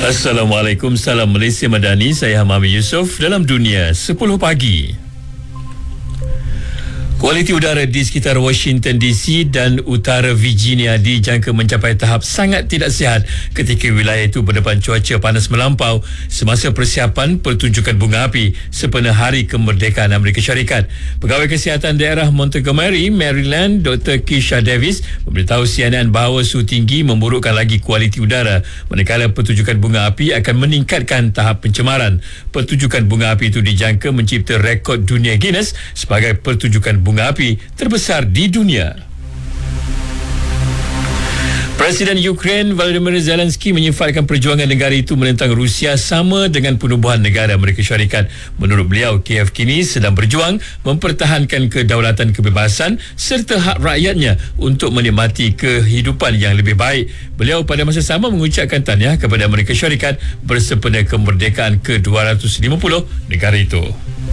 Assalamualaikum, salam Malaysia Madani. Saya Hamami Yusof dalam Dunia 10 Pagi. Kualiti udara di sekitar Washington DC dan utara Virginia dijangka mencapai tahap sangat tidak sihat ketika wilayah itu berdepan cuaca panas melampau semasa persiapan pertunjukan bunga api sempena Hari Kemerdekaan Amerika Syarikat. Pegawai Kesihatan Daerah Montgomery, Maryland, Dr. Keisha Davis memberitahu CNN bahawa suhu tinggi memburukkan lagi kualiti udara manakala pertunjukan bunga api akan meningkatkan tahap pencemaran. Pertunjukan bunga api itu dijangka mencipta rekod dunia Guinness sebagai pertunjukan bunga api terbesar di dunia. Presiden Ukraine Volodymyr Zelensky menyifatkan perjuangan negara itu menentang Rusia sama dengan penubuhan negara Amerika Syarikat. Menurut beliau, Kiev kini sedang berjuang mempertahankan kedaulatan kebebasan serta hak rakyatnya untuk menikmati kehidupan yang lebih baik. Beliau pada masa sama mengucapkan tahniah kepada Amerika Syarikat bersempena kemerdekaan ke-250 negara itu.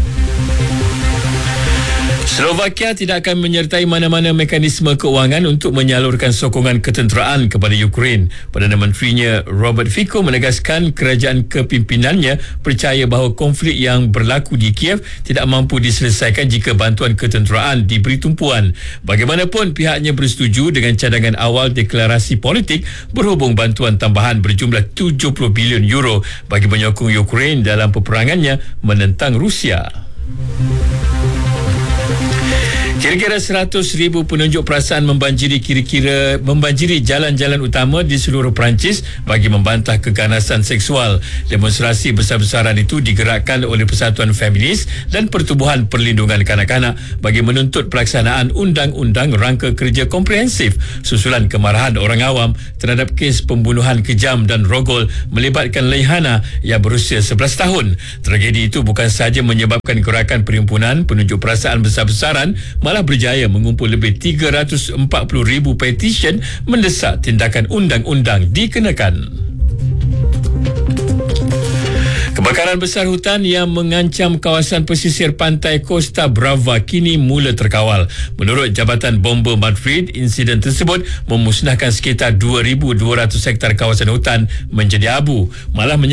Slovakia tidak akan menyertai mana-mana mekanisme keuangan untuk menyalurkan sokongan ketenteraan kepada Ukraine. Perdana Menterinya Robert Fico menegaskan kerajaan kepimpinannya percaya bahawa konflik yang berlaku di Kiev tidak mampu diselesaikan jika bantuan ketenteraan diberi tumpuan. Bagaimanapun, pihaknya bersetuju dengan cadangan awal deklarasi politik berhubung bantuan tambahan berjumlah 70 bilion euro bagi menyokong Ukraine dalam peperangannya menentang Rusia. Kira-kira 100,000 penunjuk perasaan membanjiri jalan-jalan utama di seluruh Perancis bagi membantah keganasan seksual. Demonstrasi besar-besaran itu digerakkan oleh Persatuan Feminis dan Pertubuhan Perlindungan Kanak-kanak bagi menuntut pelaksanaan Undang-Undang Rangka Kerja Komprehensif susulan kemarahan orang awam terhadap kes pembunuhan kejam dan rogol melibatkan Leihana yang berusia 11 tahun. Tragedi itu bukan sahaja menyebabkan gerakan perhimpunan penunjuk perasaan besar-besaran, malah berjaya mengumpul lebih 340,000 petisyen mendesak tindakan undang-undang dikenakan. Kebakaran besar hutan yang mengancam kawasan pesisir pantai Costa Brava kini mula terkawal. Menurut Jabatan Bomba Madrid, insiden tersebut memusnahkan sekitar 2,200 hektar kawasan hutan menjadi abu. Malah